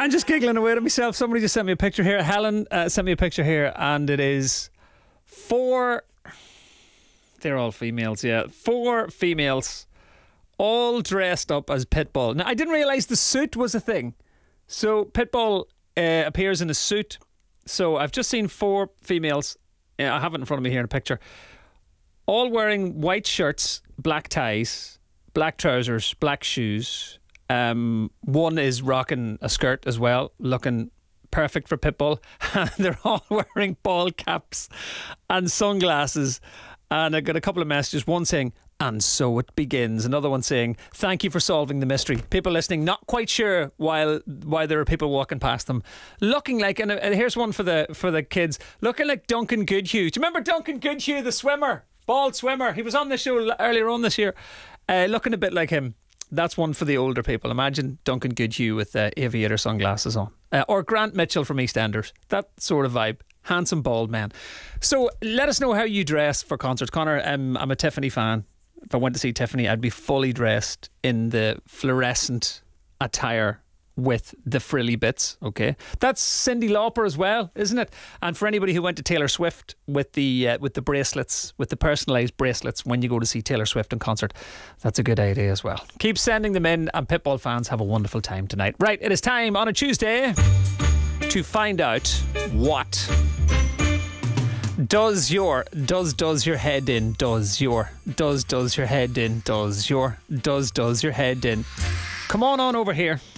I'm just giggling away to myself. Somebody just sent me a picture here. Helen sent me a picture here, and it is 4. They're all females, yeah. 4 females, all dressed up as Pitbull. Now, I didn't realise the suit was a thing. So Pitbull appears in a suit. So I've just seen 4 females. I have it in front of me here in a picture. All wearing white shirts, black ties, black trousers, black shoes. One is rocking a skirt as well, looking perfect for Pitbull. They're all wearing ball caps and sunglasses. And I got a couple of messages. One saying, "And so it begins." Another one saying, "Thank you for solving the mystery." People listening, not quite sure why there are people walking past them, looking like. And here's one for the kids, looking like Duncan Goodhue. Do you remember Duncan Goodhue, the swimmer, bald swimmer? He was on the show earlier on this year, looking a bit like him. That's one for the older people. Imagine Duncan Goodhue with aviator sunglasses on, or Grant Mitchell from EastEnders. That sort of vibe. Handsome bald man. So let us know how you dress for concerts. Connor, I'm a Tiffany fan. If I went to see Tiffany, I'd be fully dressed in the fluorescent attire with the frilly bits. Okay, that's Cyndi Lauper as well, isn't it? And for anybody who went to Taylor Swift with the bracelets, with the personalised bracelets when you go to see Taylor Swift in concert, that's a good idea as well. Keep sending them in, and Pitbull fans, have a wonderful time tonight. Right, it is time on a Tuesday to find out what does your head in. Does your head in. Does your head in. Come on over here.